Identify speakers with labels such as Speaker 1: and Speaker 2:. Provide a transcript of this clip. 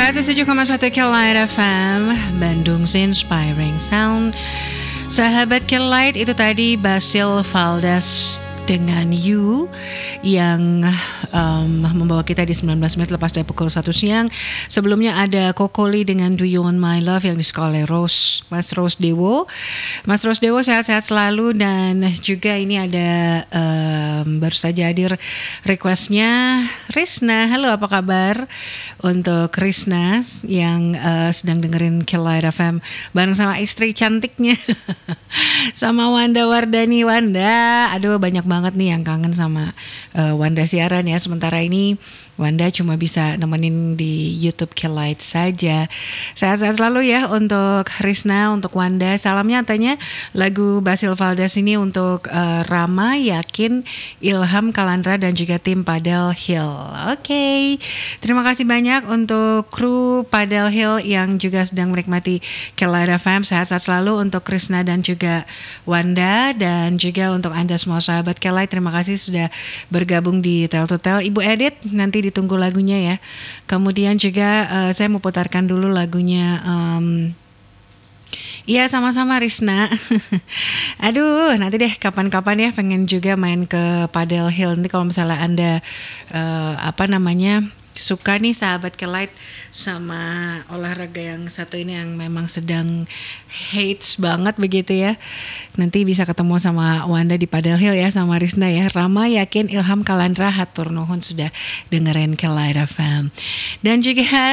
Speaker 1: 107,1 Kelight FM, Bandung's Inspiring Sound. Sahabat Kelight, itu tadi Basil Valdez dengan You yang membawa kita di 19 menit lepas dari pukul 1 siang. Sebelumnya ada Kokoli dengan Do You Want My Love yang disuka oleh Mas Rose Dewo. Mas Rose Dewo sehat-sehat selalu, dan juga ini ada baru saja hadir requestnya Risna. Halo, apa kabar untuk Risna yang sedang dengerin Kelight FM bareng sama istri cantiknya sama Wanda Wardani. Wanda, aduh banyak banget nih yang kangen sama Wanda siaran ya. Sementara ini Wanda cuma bisa nemenin di YouTube Kelight saja. Sehat-sehat selalu ya untuk Risna, untuk Wanda. Salamnya katanya lagu Basil Valdez ini untuk Rama, Yakin, Ilham, Kalandra, dan juga tim Padel Hill. Oke. Terima kasih banyak untuk kru Padel Hill yang juga sedang menikmati Kelight FM. Sehat-sehat selalu untuk Risna dan juga Wanda, dan juga untuk Anda semua sahabat Kelight. Terima kasih sudah bergabung di Tel to Tel. Ibu Edit, nanti ditunggu lagunya ya. Kemudian juga saya mau putarkan dulu lagunya. Iya, sama-sama Risna. Aduh, nanti deh kapan-kapan ya pengen juga main ke Padel Hill. Nanti kalau misalnya Anda suka nih sahabat Kelight sama olahraga yang satu ini yang memang sedang hates banget begitu ya, nanti bisa ketemu sama Wanda di Padel Hill ya, sama Risna ya. Rama, Yakin, Ilham, Kalandra, hatur nuhun sudah dengerin Kelight FM. Dan juga